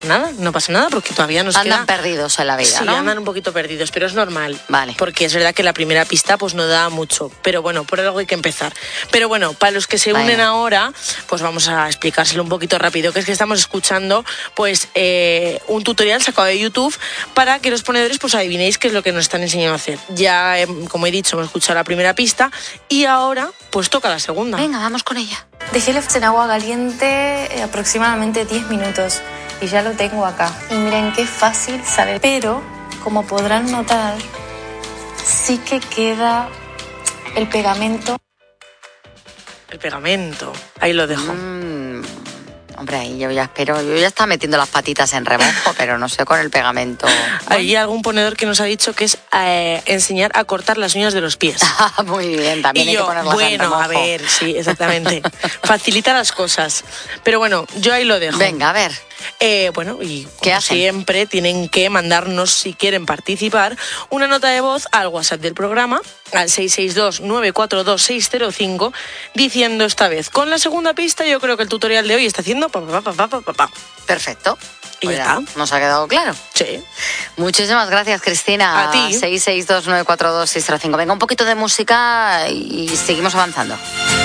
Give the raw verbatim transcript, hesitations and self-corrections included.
Nada, no pasa nada porque todavía nos andan queda... perdidos en la vida, sí, ¿no? andan un poquito perdidos, pero es normal. Vale. Porque es verdad que la primera pista pues no da mucho, pero bueno, por algo hay que empezar. Pero bueno, para los que se unen Venga. ahora, pues vamos a explicárselo un poquito rápido, que es que estamos escuchando pues eh, un tutorial sacado de YouTube para que los ponedores pues adivinéis qué es lo que nos están enseñando a hacer. Ya, eh, como he dicho, hemos escuchado la primera pista y ahora pues toca la segunda. Venga, vamos con ella. Dejé el en agua caliente eh, aproximadamente diez minutos y ya lo tengo acá. Y miren qué fácil sale, pero como podrán notar, sí que queda el pegamento. El pegamento, ahí lo dejo. Mm, hombre, ahí yo ya espero, yo ya estaba metiendo las patitas en remojo, pero no sé con el pegamento. Hay algún ponedor que nos ha dicho que es eh, enseñar a cortar las uñas de los pies. Muy bien, también y hay yo, que ponerlas en bueno, remojo. a ver, sí, exactamente. Facilita las cosas. Pero bueno, yo ahí lo dejo. Venga, a ver. Eh, bueno, y ¿Qué como hacen? siempre tienen que mandarnos, si quieren participar, una nota de voz al WhatsApp del programa, al seis seis dos, nueve cuatro dos, seis cero cinco, diciendo esta vez, con la segunda pista yo creo que el tutorial de hoy está haciendo pa pa pa pa pa pa pa. Perfecto. Y Pues ya ya está. nos ha quedado claro. Sí. Muchísimas gracias, Cristina. A ti. seis seis dos, nueve cuatro dos, seis cero cinco. Venga, un poquito de música y seguimos avanzando.